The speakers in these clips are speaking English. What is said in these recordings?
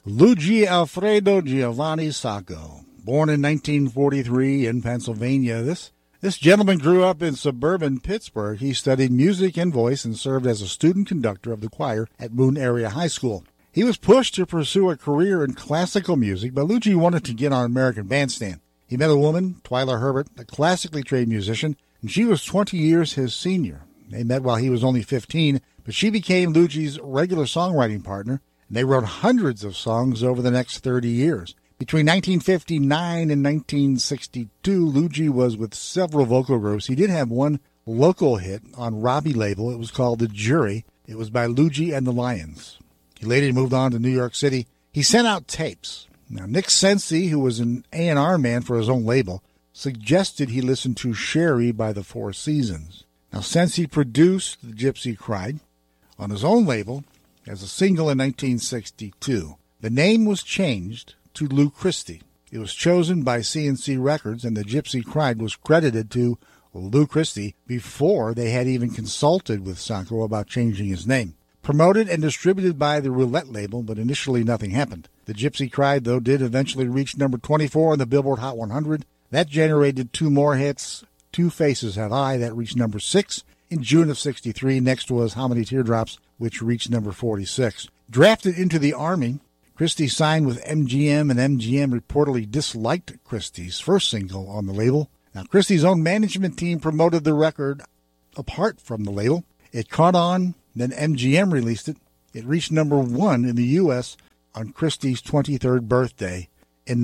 Luigi Alfredo Giovanni Sacco, born in 1943 in Pennsylvania. This gentleman grew up in suburban Pittsburgh. He studied music and voice and served as a student conductor of the choir at Moon Area High School. He was pushed to pursue a career in classical music, but Luigi wanted to get on American Bandstand. He met a woman, Twyla Herbert, a classically trained musician, and she was 20 years his senior. They met while he was only 15, but she became Luigi's regular songwriting partner, and they wrote hundreds of songs over the next 30 years. Between 1959 and 1962, Luigi was with several vocal groups. He did have one local hit on Robbie label. It was called The Jury. It was by Luigi and the Lions. He later moved on to New York City. He sent out tapes. Now, Nick Sensi, who was an A&R man for his own label, suggested he listen to Sherry by the Four Seasons. Now, Sensi produced The Gypsy Cried on his own label as a single in 1962. The name was changed to Lou Christie. It was chosen by CNC Records, and The Gypsy Cried was credited to Lou Christie before they had even consulted with Sacco about changing his name. Promoted and distributed by the Roulette label, but initially nothing happened. The Gypsy Cried, though, did eventually reach number 24 on the Billboard Hot 100. That generated two more hits. Two Faces Have I, that reached number 6 in June of 63. Next was How Many Teardrops, which reached number 46. Drafted into the Army, Christie signed with MGM, and MGM reportedly disliked Christie's first single on the label. Now, Christie's own management team promoted the record apart from the label. It caught on. Then MGM released it. It reached number 1 in the U.S. on Christie's 23rd birthday in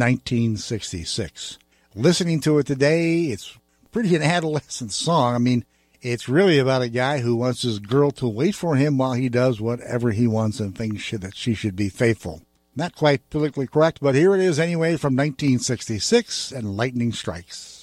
1966. Listening to it today, it's pretty an adolescent song. I mean, it's really about a guy who wants his girl to wait for him while he does whatever he wants and thinks that she should be faithful. Not quite politically correct, but here it is anyway from 1966 and Lightning Strikes.